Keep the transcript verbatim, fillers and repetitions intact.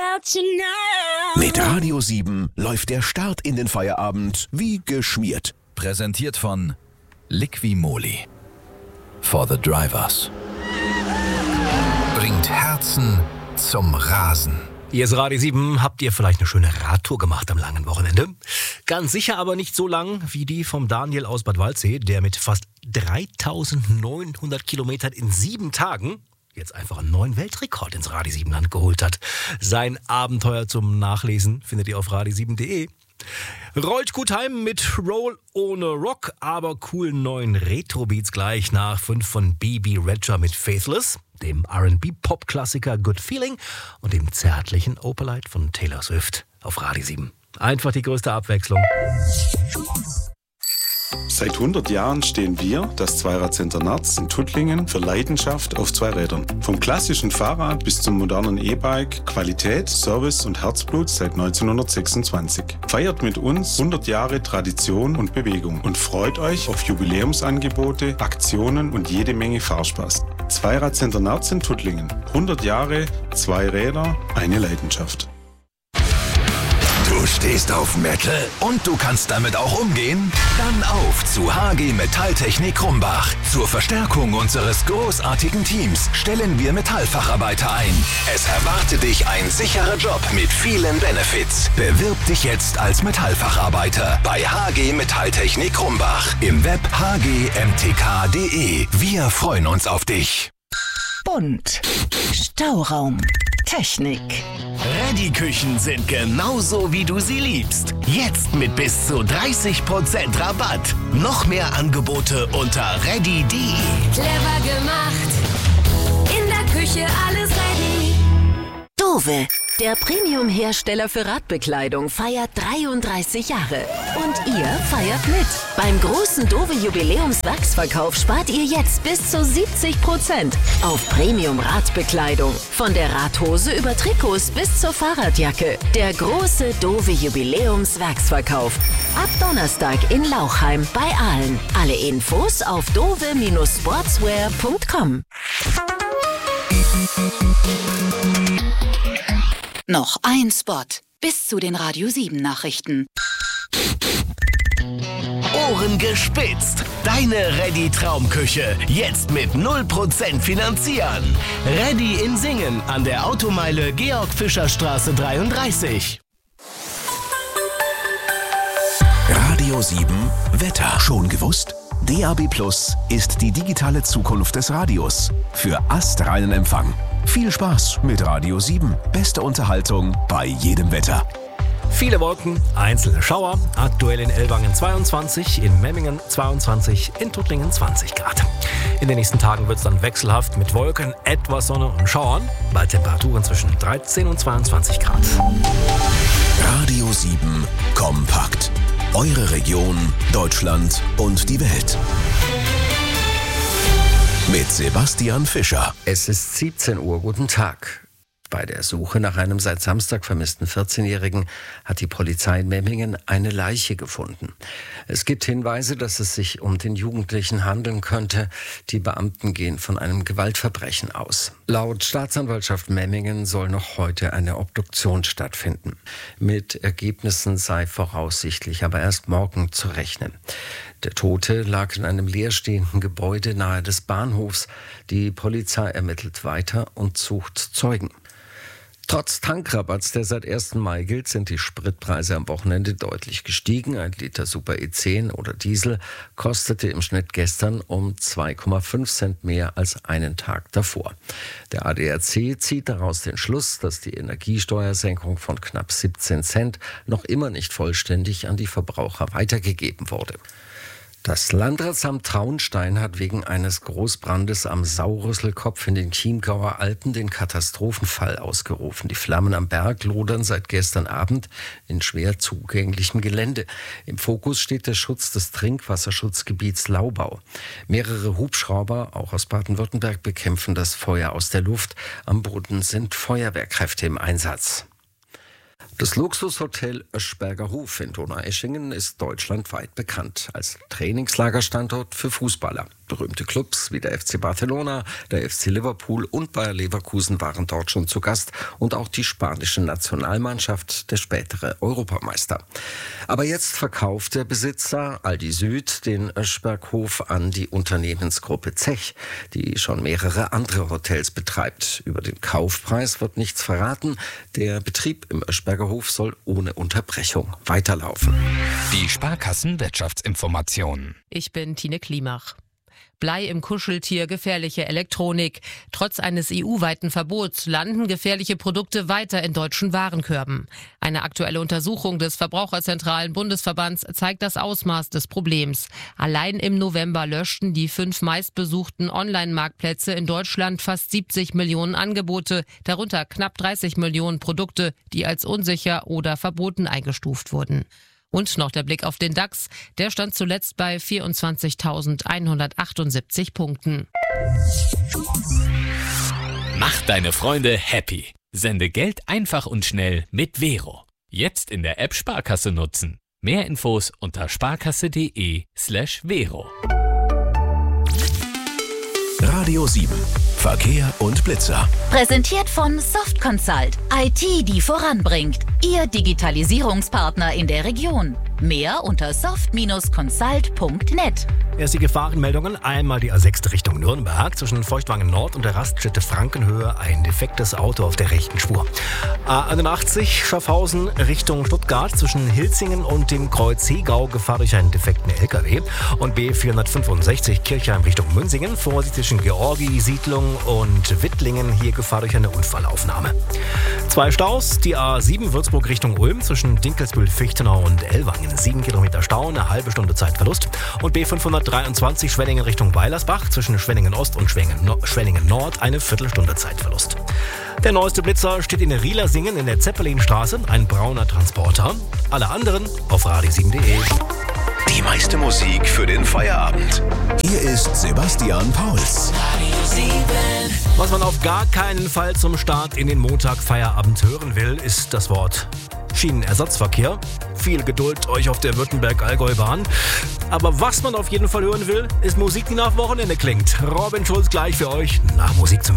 Mit Radio sieben läuft der Start in den Feierabend wie geschmiert. Präsentiert von Liqui-Moly. For the Drivers. Bringt Herzen zum Rasen. Hier ist Radio sieben. Habt ihr vielleicht eine schöne Radtour gemacht am langen Wochenende? Ganz sicher aber nicht so lang wie die vom Daniel aus Bad Waldsee, der mit fast dreitausendneunhundert Kilometern in sieben Tagen jetzt einfach einen neuen Weltrekord ins Radio sieben Land geholt hat. Sein Abenteuer zum Nachlesen findet ihr auf radio sieben punkt de. Rollt gut heim mit Roll ohne Rock, aber coolen neuen Retro-Beats gleich nach fünf von B B Redshaw mit Faithless, dem R and B-Pop-Klassiker Good Feeling und dem zärtlichen Opalite von Taylor Swift auf Radio sieben. Einfach die größte Abwechslung. Seit hundert Jahren stehen wir, das Zweirad-Center Narz in Tuttlingen, für Leidenschaft auf zwei Rädern. Vom klassischen Fahrrad bis zum modernen E-Bike, Qualität, Service und Herzblut seit neunzehnhundertsechsundzwanzig. Feiert mit uns hundert Jahre Tradition und Bewegung und freut euch auf Jubiläumsangebote, Aktionen und jede Menge Fahrspaß. Zweirad-Center Narz in Tuttlingen. hundert Jahre, zwei Räder, eine Leidenschaft. Du stehst auf Metal und du kannst damit auch umgehen? Dann auf zu H G Metalltechnik Krumbach. Zur Verstärkung unseres großartigen Teams stellen wir Metallfacharbeiter ein. Es erwartet dich ein sicherer Job mit vielen Benefits. Bewirb dich jetzt als Metallfacharbeiter bei H G Metalltechnik Krumbach. Im Web h g m t k punkt de. Wir freuen uns auf dich. Bunt. Stauraum. Technik. Reddy-Küchen sind genauso, wie du sie liebst. Jetzt mit bis zu dreißig Prozent Rabatt. Noch mehr Angebote unter reddy punkt de. Clever gemacht. In der Küche alles ready. Dove, der Premium-Hersteller für Radbekleidung, feiert dreiunddreißig Jahre. Und ihr feiert mit. Beim großen Dove-Jubiläums-Wachsverkauf spart ihr jetzt bis zu siebzig Prozent auf Premium-Radbekleidung. Von der Radhose über Trikots bis zur Fahrradjacke. Der große Dove-Jubiläums-Wachsverkauf. Ab Donnerstag in Lauchheim bei Aalen. Alle Infos auf dove Bindestrich sportswear punkt com. Noch ein Spot bis zu den Radio sieben Nachrichten. Ohren gespitzt. Deine Reddy Traumküche. Jetzt mit null Prozent finanzieren. Reddy in Singen an der Automeile Georg-Fischer-Straße dreiunddreißig. Radio sieben Wetter. Schon gewusst? D A B Plus ist die digitale Zukunft des Radios. Für astreinen Empfang. Viel Spaß mit Radio sieben. Beste Unterhaltung bei jedem Wetter. Viele Wolken, einzelne Schauer. Aktuell in Ellwangen zweiundzwanzig, in Memmingen zweiundzwanzig, in Tuttlingen zwanzig Grad. In den nächsten Tagen wird es dann wechselhaft mit Wolken, etwas Sonne und Schauern. Bei Temperaturen zwischen dreizehn und zweiundzwanzig Grad. Radio sieben Kompakt. Eure Region, Deutschland und die Welt. Mit Sebastian Fischer. Es ist siebzehn Uhr. Guten Tag. Bei der Suche nach einem seit Samstag vermissten vierzehnjährigen hat die Polizei in Memmingen eine Leiche gefunden. Es gibt Hinweise, dass es sich um den Jugendlichen handeln könnte. Die Beamten gehen von einem Gewaltverbrechen aus. Laut Staatsanwaltschaft Memmingen soll noch heute eine Obduktion stattfinden. Mit Ergebnissen sei voraussichtlich aber erst morgen zu rechnen. Der Tote lag in einem leerstehenden Gebäude nahe des Bahnhofs. Die Polizei ermittelt weiter und sucht Zeugen. Trotz Tankrabatts, der seit ersten Mai gilt, sind die Spritpreise am Wochenende deutlich gestiegen. Ein Liter Super E zehn oder Diesel kostete im Schnitt gestern um zwei Komma fünf Cent mehr als einen Tag davor. Der A D A C zieht daraus den Schluss, dass die Energiesteuersenkung von knapp siebzehn Cent noch immer nicht vollständig an die Verbraucher weitergegeben wurde. Das Landratsamt Traunstein hat wegen eines Großbrandes am Saurüsselkopf in den Chiemgauer Alpen den Katastrophenfall ausgerufen. Die Flammen am Berg lodern seit gestern Abend in schwer zugänglichem Gelände. Im Fokus steht der Schutz des Trinkwasserschutzgebiets Laubau. Mehrere Hubschrauber, auch aus Baden-Württemberg, bekämpfen das Feuer aus der Luft. Am Boden sind Feuerwehrkräfte im Einsatz. Das Luxushotel Öschberger Hof in Donaueschingen ist deutschlandweit bekannt als Trainingslagerstandort für Fußballer. Berühmte Clubs wie der F C Barcelona, der F C Liverpool und Bayer Leverkusen waren dort schon zu Gast und auch die spanische Nationalmannschaft, der spätere Europameister. Aber jetzt verkauft der Besitzer Aldi Süd den Öschberghof an die Unternehmensgruppe Zech, die schon mehrere andere Hotels betreibt. Über den Kaufpreis wird nichts verraten. Der Betrieb im Öschberger Hof soll ohne Unterbrechung weiterlaufen. Die Sparkassen-Wirtschaftsinformationen. Ich bin Tine Klimach. Blei im Kuscheltier, gefährliche Elektronik. Trotz eines E U-weiten Verbots landen gefährliche Produkte weiter in deutschen Warenkörben. Eine aktuelle Untersuchung des Verbraucherzentralen Bundesverbands zeigt das Ausmaß des Problems. Allein im November löschten die fünf meistbesuchten Online-Marktplätze in Deutschland fast siebzig Millionen Angebote, darunter knapp dreißig Millionen Produkte, die als unsicher oder verboten eingestuft wurden. Und noch der Blick auf den DAX. Der stand zuletzt bei vierundzwanzigtausendeinhundertachtundsiebzig Punkten. Mach deine Freunde happy. Sende Geld einfach und schnell mit Vero. Jetzt in der App Sparkasse nutzen. Mehr Infos unter sparkasse.de slash Vero. Radio sieben. Verkehr und Blitzer. Präsentiert von Soft Consult. I T, die voranbringt. Ihr Digitalisierungspartner in der Region. Mehr unter soft consult punkt net. Erst die Gefahrenmeldungen. Einmal die A sechs Richtung Nürnberg. Zwischen Feuchtwangen Nord und der Raststätte Frankenhöhe ein defektes Auto auf der rechten Spur. A einundachtzig Schaffhausen Richtung Stuttgart. Zwischen Hilzingen und dem Kreuz Hegau Gefahr durch einen defekten L K W. Und B vierhundertfünfundsechzig Kirchheim Richtung Münsingen. Vorsicht zwischen Georgi-Siedlung und Wittlingen. Hier Gefahr durch eine Unfallaufnahme. Zwei Staus. Die A sieben Würzburg Richtung Ulm. Zwischen Dinkelsbühl-Fichtenau und Ellwangen. Sieben Kilometer Stau, eine halbe Stunde Zeitverlust. Und B fünfhundertdreiundzwanzig Schwenningen Richtung Weilersbach. Zwischen Schwenningen Ost und Schwenningen, no- Schwenningen Nord eine Viertelstunde Zeitverlust. Der neueste Blitzer steht in Rielersingen in der Zeppelinstraße. Ein brauner Transporter. Alle anderen auf radio sieben punkt de. Die meiste Musik für den Feierabend. Hier ist Sebastian Pauls. Was man auf gar keinen Fall zum Start in den Montag-Feierabend hören will, ist das Wort Schienenersatzverkehr. Viel Geduld euch auf der Württemberg-Allgäu-Bahn. Aber was man auf jeden Fall hören will, ist Musik, die nach Wochenende klingt. Robin Schulz gleich für euch nach Musik zum